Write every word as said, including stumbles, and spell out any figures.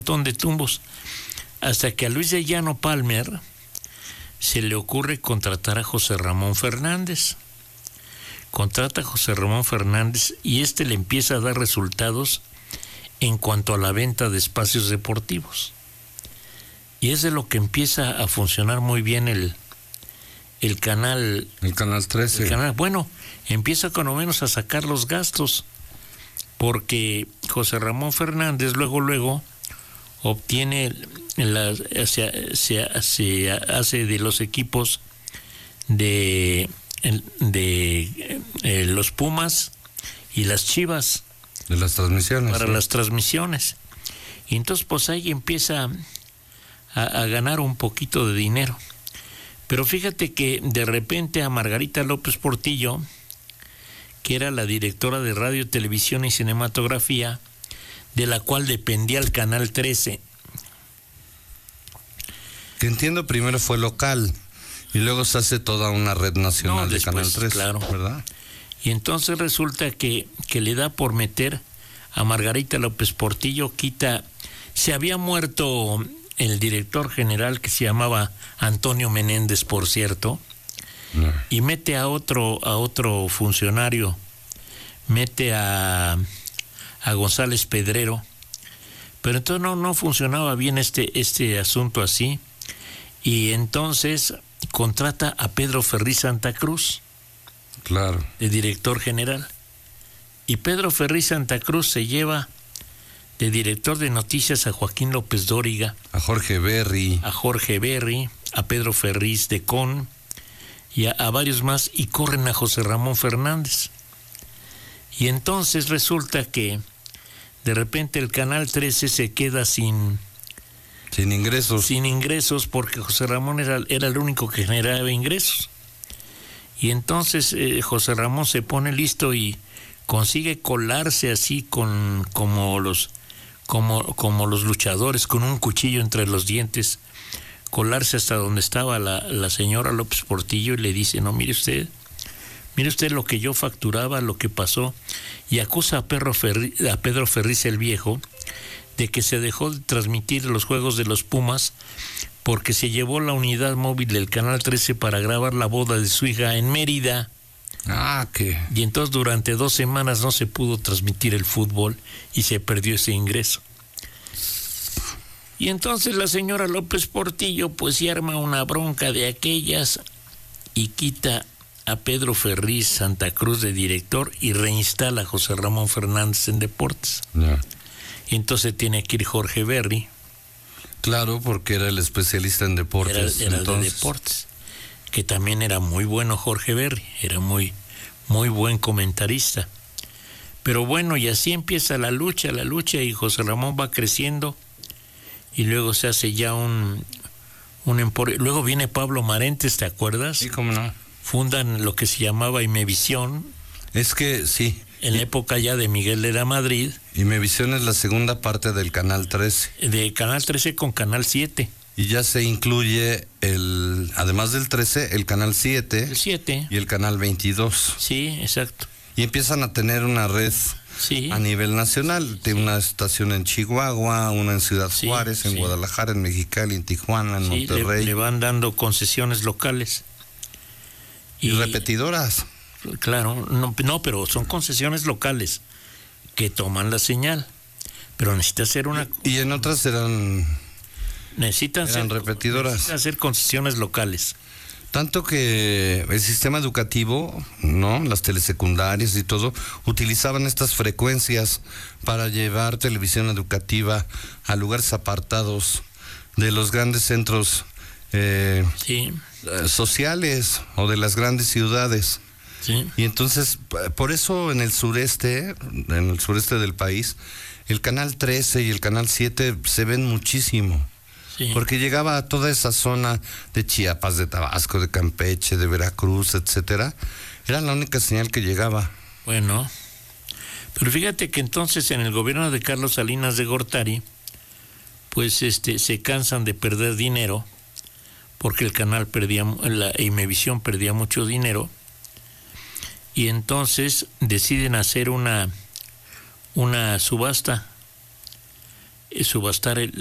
montón de tumbos, hasta que a Luis de Llano Palmer se le ocurre contratar a José Ramón Fernández. Contrata a José Ramón Fernández y este le empieza a dar resultados en cuanto a la venta de espacios deportivos. Y es de lo que empieza a funcionar muy bien el, el canal... El canal trece. El canal, bueno, empieza con lo menos a sacar los gastos, porque José Ramón Fernández luego, luego obtiene, la, se, se, se hace de los equipos de, de eh, los Pumas y las Chivas. De las transmisiones. Para ¿sí? las transmisiones. Y entonces pues ahí empieza a, a ganar un poquito de dinero. Pero fíjate que de repente a Margarita López Portillo, que era la directora de Radio, Televisión y Cinematografía, de la cual dependía el Canal trece. Que entiendo primero fue local y luego se hace toda una red nacional no, de después, Canal trece, claro. ¿verdad? Y entonces resulta que, que le da por meter a Margarita López Portillo, quita, se había muerto el director general que se llamaba Antonio Menéndez, por cierto, no. Y mete a otro, a otro funcionario, mete a, a González Pedrero, pero entonces no, no funcionaba bien este, este asunto así, y entonces contrata a Pedro Ferriz Santa Cruz. Claro. De director general. Y Pedro Ferriz Santa Cruz se lleva de director de noticias a Joaquín López Dóriga, a Jorge Berry, a Jorge Berry, a Pedro Ferriz de Con y a, a varios más, y corren a José Ramón Fernández. Y entonces resulta que de repente el Canal trece se queda sin sin ingresos. Sin ingresos porque José Ramón era, era el único que generaba ingresos. Y entonces eh, José Ramón se pone listo y consigue colarse así con como los como como los luchadores, con un cuchillo entre los dientes, colarse hasta donde estaba la, la señora López Portillo y le dice: no, mire usted, mire usted lo que yo facturaba, lo que pasó, y acusa a Pedro Ferriz, a Pedro Ferriz el Viejo de que se dejó de transmitir los juegos de los Pumas porque se llevó la unidad móvil del Canal trece para grabar la boda de su hija en Mérida. Ah, ¿qué? Y entonces durante dos semanas no se pudo transmitir el fútbol y se perdió ese ingreso. Y entonces la señora López Portillo pues sí arma una bronca de aquellas y quita a Pedro Ferriz Santa Cruz de director y reinstala a José Ramón Fernández en deportes. Yeah. Y entonces tiene que ir Jorge Berry. Claro, porque era el especialista en deportes. Era, era de deportes, que también era muy bueno Jorge Berry, era muy, muy buen comentarista. Pero bueno, y así empieza la lucha, la lucha, y José Ramón va creciendo, y luego se hace ya un, un emporio. Luego viene Pablo Marentes, ¿te acuerdas? Sí, cómo no. Fundan lo que se llamaba Imevisión. Es que, sí. En la época ya de Miguel de la Madrid. Imevisión es la segunda parte del Canal trece. De Canal trece con Canal siete. Y ya se incluye, el además del trece, el Canal siete. El siete. Y el Canal veintidós. Sí, exacto. Y empiezan a tener una red sí. a nivel nacional. Tiene sí. una estación en Chihuahua, una en Ciudad sí, Juárez, en sí. Guadalajara, en Mexicali, en Tijuana, en sí, Monterrey. Le, le van dando concesiones locales. Y, y repetidoras. Claro, no, no, pero son concesiones locales que toman la señal, pero necesita hacer una... Y en otras eran... Necesitan eran ser, repetidoras. Necesitan hacer concesiones locales. Tanto que el sistema educativo, ¿no? Las telesecundarias y todo, utilizaban estas frecuencias para llevar televisión educativa a lugares apartados de los grandes centros eh, sí. sociales o de las grandes ciudades. Sí. Y entonces, por eso en el sureste, en el sureste del país, el Canal trece y el Canal siete se ven muchísimo. Sí. Porque llegaba a toda esa zona de Chiapas, de Tabasco, de Campeche, de Veracruz, etcétera. Era la única señal que llegaba. Bueno, pero fíjate que entonces en el gobierno de Carlos Salinas de Gortari, pues este se cansan de perder dinero, porque el canal perdía, la Imevisión perdía mucho dinero. Y entonces deciden hacer una, una subasta eh, subastar el,